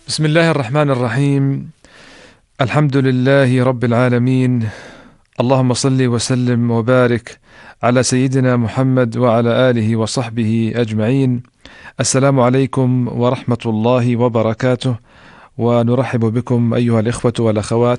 بسم الله الرحمن الرحيم. الحمد لله رب العالمين. اللهم صل وسلم وبارك على سيدنا محمد وعلى آله وصحبه أجمعين. السلام عليكم ورحمة الله وبركاته، ونرحب بكم أيها الإخوة والأخوات